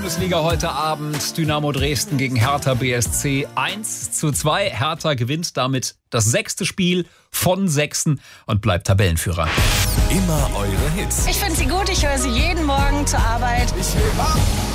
Bundesliga heute Abend, Dynamo Dresden gegen Hertha BSC 1:2. Hertha gewinnt damit das 6. Spiel von 6 und bleibt Tabellenführer. Immer eure Hits. Ich finde sie gut, ich höre sie jeden Morgen zur Arbeit. Ich will